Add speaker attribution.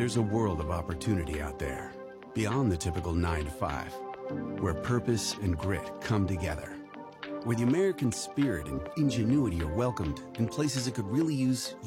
Speaker 1: There's a world of opportunity out there, beyond the typical 9 to 5, where purpose and grit come together, where the American spirit and ingenuity are welcomed in places that could really use